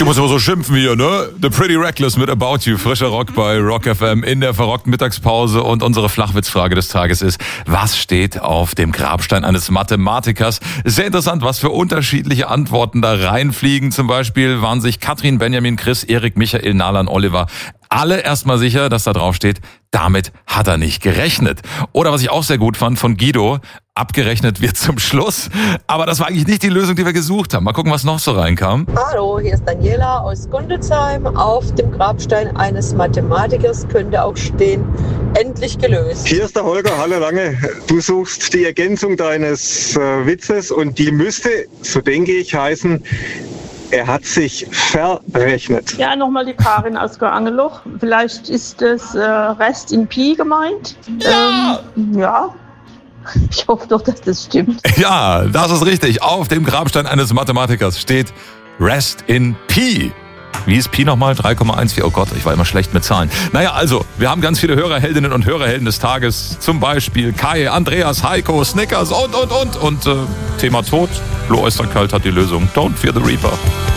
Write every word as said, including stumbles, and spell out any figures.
Du musst aber so schimpfen hier, ne? The Pretty Reckless mit About You. Frischer Rock bei Rock F M in der verrockten Mittagspause. Und unsere Flachwitzfrage des Tages ist, was steht auf dem Grabstein eines Mathematikers? Sehr interessant, was für unterschiedliche Antworten da reinfliegen. Zum Beispiel waren sich Katrin, Benjamin, Chris, Erik, Michael, Nalan, Oliver alle erstmal sicher, dass da drauf steht, damit hat er nicht gerechnet. Oder was ich auch sehr gut fand von Guido, abgerechnet wird zum Schluss. Aber das war eigentlich nicht die Lösung, die wir gesucht haben. Mal gucken, was noch so reinkam. Hallo, hier ist Daniela aus Gundelsheim. Auf dem Grabstein eines Mathematikers könnte auch stehen, endlich gelöst. Hier ist der Holger, hallo Lange. Du suchst die Ergänzung deines äh, Witzes und die müsste, so denke ich, heißen, er hat sich verrechnet. Ja, nochmal die Karin aus Angeloch. Vielleicht ist das äh, Rest in Pi gemeint. Ja! Ähm, ja. Ich hoffe doch, dass das stimmt. Ja, das ist richtig. Auf dem Grabstein eines Mathematikers steht Rest in Pi. Wie ist Pi nochmal? drei Komma vierzehn. Oh Gott, ich war immer schlecht mit Zahlen. Naja, also, wir haben ganz viele Hörerheldinnen und Hörerhelden des Tages. Zum Beispiel Kai, Andreas, Heiko, Snickers und, und, und. Und äh, Thema Tod. Flo Oysterkalt hat die Lösung. Don't fear the Reaper.